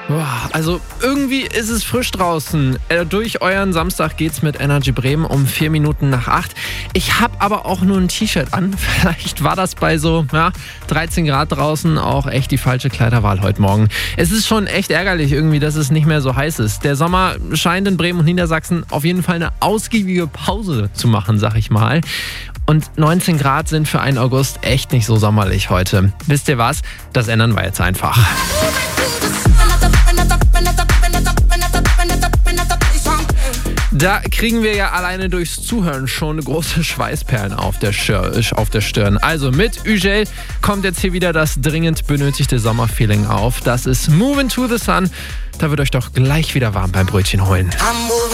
Also irgendwie ist es frisch draußen. Durch euren Samstag geht's mit Energy Bremen um 4 Minuten nach 8. Ich habe aber auch nur ein T-Shirt an. Vielleicht war das bei 13 Grad draußen auch echt die falsche Kleiderwahl heute Morgen. Es ist schon echt ärgerlich irgendwie, dass es nicht mehr so heiß ist. Der Sommer scheint in Bremen und Niedersachsen auf jeden Fall eine ausgiebige Pause zu machen, sag ich mal. Und 19 Grad sind für einen August echt nicht so sommerlich heute. Wisst ihr was? Das ändern wir jetzt einfach. Da kriegen wir ja alleine durchs Zuhören schon große Schweißperlen auf der Stirn. Also mit Ugel kommt jetzt hier wieder das dringend benötigte Sommerfeeling auf. Das ist Moving to the Sun. Da wird euch doch gleich wieder warm beim Brötchen holen.